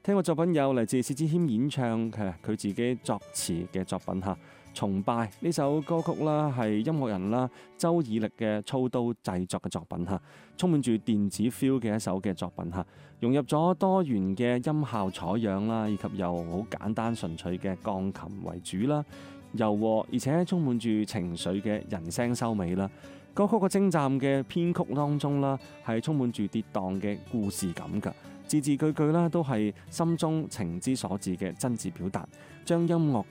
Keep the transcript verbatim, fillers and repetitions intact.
聽過作品有嚟自薛之謙演唱嘅佢自己作詞嘅作品嚇，《崇拜》呢首歌曲啦，係音樂人啦周以力嘅操刀製作嘅作品嚇，充滿住電子 feel 嘅一首嘅作品嚇，融入咗多元嘅音效採樣啦，以及又好簡單純粹嘅鋼琴為主啦，柔和而且充滿住情緒嘅人聲收尾啦。歌曲個精湛嘅編曲當中啦，係充滿住跌宕嘅故事感㗎，字字句句啦都係心中情之所至嘅真摯表達，將音樂